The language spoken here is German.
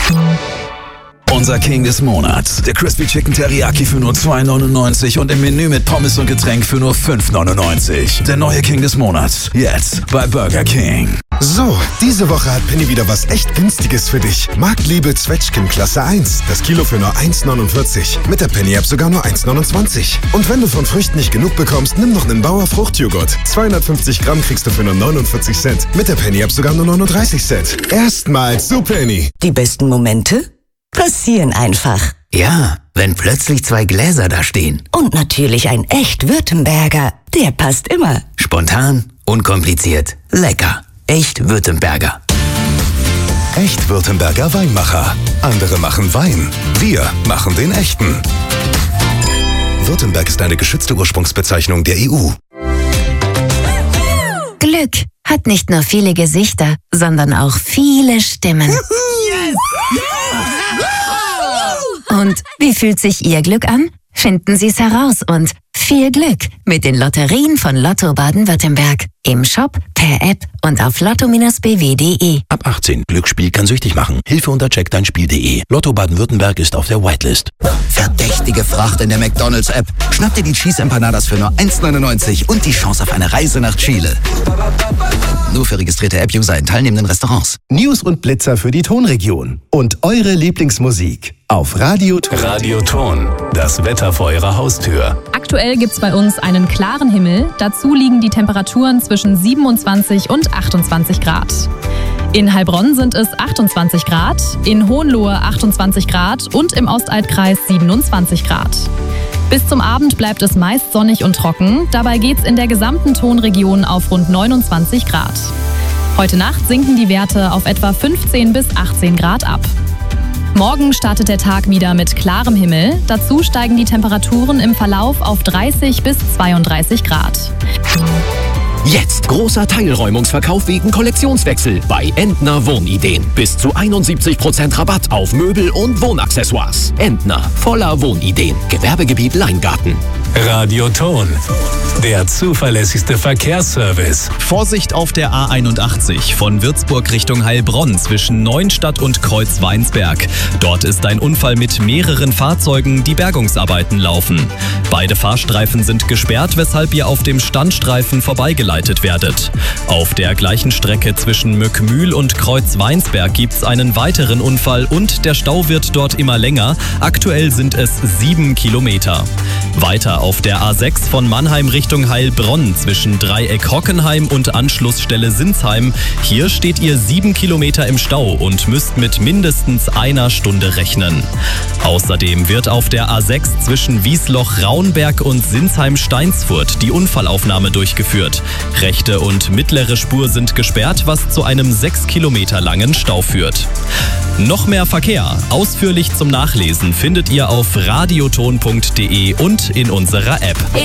Unser King des Monats. Der Crispy Chicken Teriyaki für nur $2,99 und im Menü mit Pommes und Getränk für nur $5,99. Der neue King des Monats. Jetzt bei Burger King. So, diese Woche hat Penny wieder was echt Günstiges für dich. Marktliebe Zwetschgen Klasse 1. Das Kilo für nur $1,49. Mit der Penny-App sogar nur $1,29. Und wenn du von Früchten nicht genug bekommst, nimm noch einen Bauer Fruchtjoghurt. 250 Gramm kriegst du für nur 49 Cent. Mit der Penny-App sogar nur 39 Cent. Erstmals zu Penny. Die besten Momente passieren einfach. Ja, wenn plötzlich 2 Gläser da stehen. Und natürlich ein echt Württemberger. Der passt immer. Spontan, unkompliziert, lecker. Echt Württemberger. Echt Württemberger Weinmacher. Andere machen Wein. Wir machen den echten. Württemberg ist eine geschützte Ursprungsbezeichnung der EU. Glück hat nicht nur viele Gesichter, sondern auch viele Stimmen. Und wie fühlt sich Ihr Glück an? Finden Sie es heraus und viel Glück mit den Lotterien von Lotto Baden-Württemberg. Im Shop, per App und auf lotto-bw.de. Ab 18. Glücksspiel kann süchtig machen. Hilfe unter checkdeinspiel.de. Lotto Baden-Württemberg ist auf der Whitelist. Verdächtige Fracht in der McDonald's-App. Schnapp dir die Cheese Empanadas für nur $1,99 und die Chance auf eine Reise nach Chile. Nur für registrierte App-User in teilnehmenden Restaurants. News und Blitzer für die Tonregion. Und eure Lieblingsmusik auf Radio Ton. Radio Ton, das Wetter vor eurer Haustür. Aktuell gibt's bei uns einen klaren Himmel. Dazu liegen die Temperaturen zwischen 27 und 28 Grad. In Heilbronn sind es 28 Grad, in Hohenlohe 28 Grad und im Ostaltkreis 27 Grad. Bis zum Abend bleibt es meist sonnig und trocken. Dabei geht's in der gesamten Tonregion auf rund 29 Grad. Heute Nacht sinken die Werte auf etwa 15 bis 18 Grad ab. Morgen startet der Tag wieder mit klarem Himmel. Dazu steigen die Temperaturen im Verlauf auf 30 bis 32 Grad. Jetzt großer Teilräumungsverkauf wegen Kollektionswechsel bei Entner Wohnideen. Bis zu 71% Rabatt auf Möbel und Wohnaccessoires. Entner, voller Wohnideen. Gewerbegebiet Leingarten. Radio Ton, der zuverlässigste Verkehrsservice. Vorsicht auf der A81 von Würzburg Richtung Heilbronn zwischen Neuenstadt und Kreuzweinsberg. Dort ist ein Unfall mit mehreren Fahrzeugen, die Bergungsarbeiten laufen. Beide Fahrstreifen sind gesperrt, weshalb ihr auf dem Standstreifen vorbeigeleitet werdet. Auf der gleichen Strecke zwischen Möckmühl und Kreuzweinsberg gibt's einen weiteren Unfall und der Stau wird dort immer länger. Aktuell sind es 7 Kilometer. Weiter auf der A6 von Mannheim Richtung Heilbronn zwischen Dreieck Hockenheim und Anschlussstelle Sinsheim. Hier steht ihr 7 Kilometer im Stau und müsst mit mindestens einer Stunde rechnen. Außerdem wird auf der A6 zwischen Wiesloch-Raunberg und Sinsheim-Steinsfurt die Unfallaufnahme durchgeführt. Rechte und mittlere Spur sind gesperrt, was zu einem 6 Kilometer langen Stau führt. Noch mehr Verkehr, ausführlich zum Nachlesen, findet ihr auf radioton.de und in unserer App.